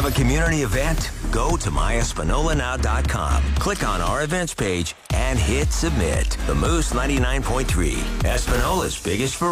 Have a community event? Go to myespinolanow.com. Click on our events page and hit submit. The Moose 99.3, Espinola's biggest variety.